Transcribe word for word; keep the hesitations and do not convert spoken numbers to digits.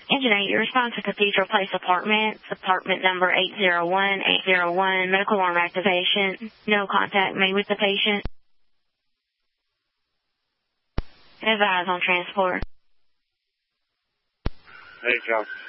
Engine eight, your response to Cathedral Place Apartments, apartment number eight zero one eight zero one, medical alarm activation, no contact made with the patient. Advise on transport. Hey, John.